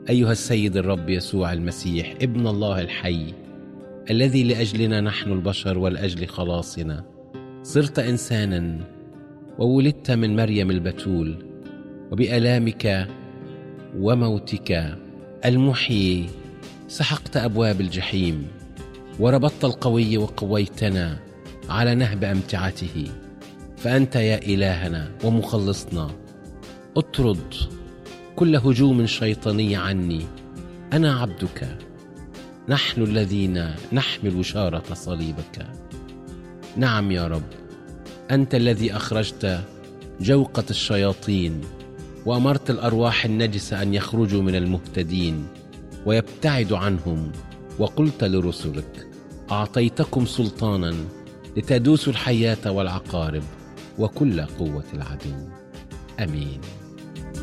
أيها السيد الرب يسوع المسيح ابن الله الحي، الذي لأجلنا نحن البشر ولأجل خلاصنا صرت إنسانا وولدت من مريم البتول، وبآلامك وموتك المحيي سحقت أبواب الجحيم، وربطت القوي وقويتنا على نهب أمتعته. فأنت يا إلهنا ومخلصنا اطرد كل هجوم شيطاني عني. أنا عبدك، نحن الذين نحمل شارة صليبك. نعم يا رب، أنت الذي أخرجت جوقة الشياطين وأمرت الأرواح النجسة أن يخرجوا من المهتدين ويبتعدوا عنهم، وقلت لرسلك: أعطيتكم سلطانا لتدوسوا الحياة والعقارب وكل قوة العدو. آمين.